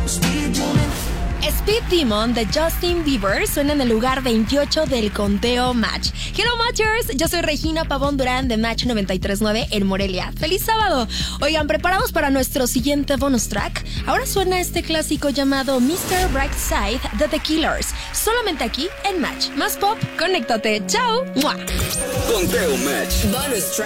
Speed Demon de Justin Bieber suena en el lugar 28 del conteo Match. Hello Matchers, yo soy Regina Pavón Durán de Match 93.9 en Morelia. ¡Feliz sábado! Oigan, ¿preparados para nuestro siguiente bonus track? Ahora suena este clásico llamado Mr. Brightside de The Killers. Solamente aquí en Match. Más pop, conéctate. ¡Chao! ¡Mua! Conteo Match. Bonus track.